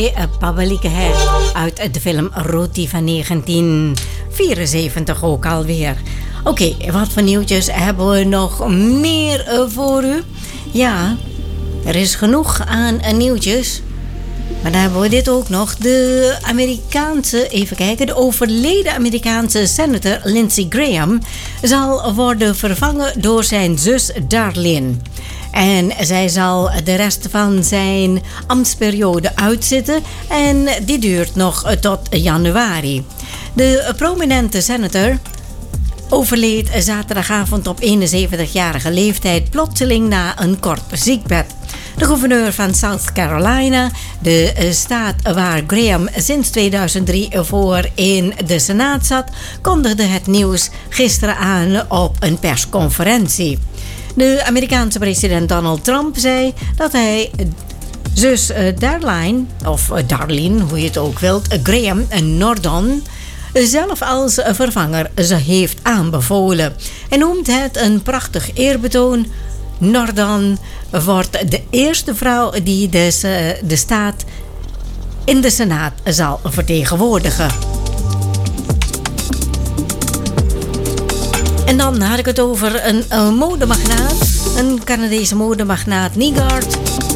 Pabalieke uit de film Roti van 1974 ook alweer. Oké, wat voor nieuwtjes hebben we nog meer voor u? Ja, er is genoeg aan nieuwtjes. Maar dan hebben we dit ook nog. De de overleden Amerikaanse senator Lindsey Graham zal worden vervangen door zijn zus Darlene. En zij zal de rest van zijn ambtsperiode uitzitten en die duurt nog tot januari. De prominente senator overleed zaterdagavond op 71-jarige leeftijd plotseling na een kort ziekbed. De gouverneur van South Carolina, de staat waar Graham sinds 2003 voor in de Senaat zat, kondigde het nieuws gisteren aan op een persconferentie. De Amerikaanse president Donald Trump zei dat hij zus Darlene, hoe je het ook wilt, Graham Nordon, zelf als vervanger ze heeft aanbevolen. En noemt het een prachtig eerbetoon. Nordon wordt de eerste vrouw die de staat in de Senaat zal vertegenwoordigen. En dan had ik het over een modemagnaat, een Canadese modemagnaat, Nygard.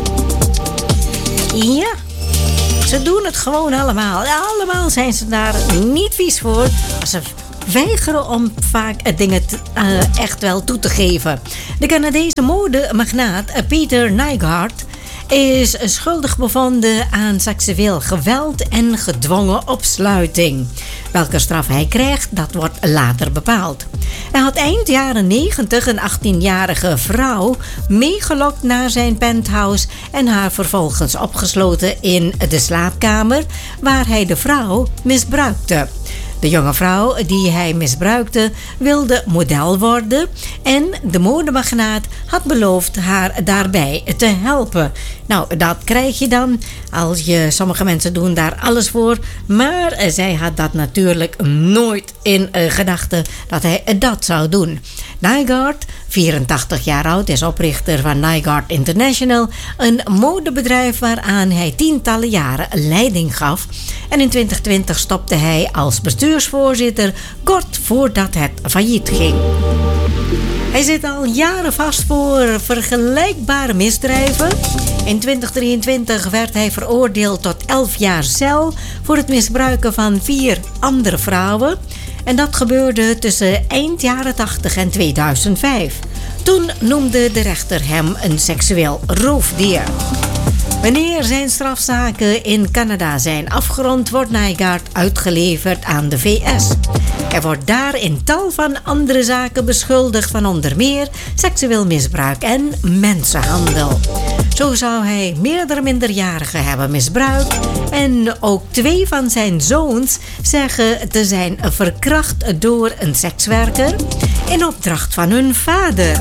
Ja, ze doen het gewoon allemaal. Allemaal zijn ze daar niet vies voor. Ze weigeren om vaak dingen echt wel toe te geven. De Canadese modemagnaat Peter Nygard is schuldig bevonden aan seksueel geweld en gedwongen opsluiting. Welke straf hij krijgt, dat wordt later bepaald. Hij had eind jaren 90 een 18-jarige vrouw meegelokt naar zijn penthouse en haar vervolgens opgesloten in de slaapkamer waar hij de vrouw misbruikte. De jonge vrouw die hij misbruikte wilde model worden en de modemagnaat had beloofd haar daarbij te helpen. Nou, dat krijg je dan. Sommige mensen doen daar alles voor, maar zij had dat natuurlijk nooit in gedachten dat hij dat zou doen. Nygard, 84 jaar oud, is oprichter van Nygard International, een modebedrijf waaraan hij tientallen jaren leiding gaf. En in 2020 stopte hij als bestuursvoorzitter kort voordat het failliet ging. Hij zit al jaren vast voor vergelijkbare misdrijven. In 2023 werd hij veroordeeld tot 11 jaar cel voor het misbruiken van 4 andere vrouwen. En dat gebeurde tussen eind jaren 80 en 2005. Toen noemde de rechter hem een seksueel roofdier. Wanneer zijn strafzaken in Canada zijn afgerond, wordt Nygard uitgeleverd aan de VS. Hij wordt daar in tal van andere zaken beschuldigd van onder meer seksueel misbruik en mensenhandel. Zo zou hij meerdere minderjarigen hebben misbruikt en ook 2 van zijn zoons zeggen te zijn verkracht door een sekswerker in opdracht van hun vader.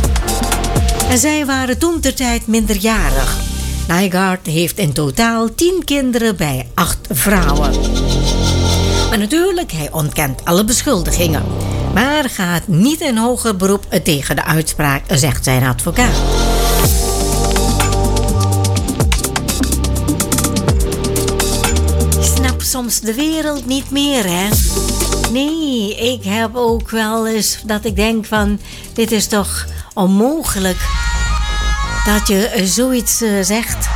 En zij waren toentertijd minderjarig. Nygard heeft in totaal 10 kinderen bij 8 vrouwen. Maar natuurlijk, hij ontkent alle beschuldigingen. Maar gaat niet in hoger beroep tegen de uitspraak, zegt zijn advocaat. Ik snap soms de wereld niet meer, hè? Nee, ik heb ook wel eens dat ik denk van, dit is toch onmogelijk dat je zoiets zegt.